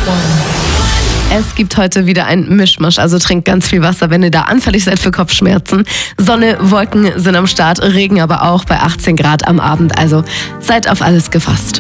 Es gibt heute wieder ein Mischmasch, also trinkt ganz viel Wasser, wenn ihr da anfällig seid für Kopfschmerzen. Sonne, Wolken sind am Start, Regen aber auch bei 18 Grad am Abend, also seid auf alles gefasst.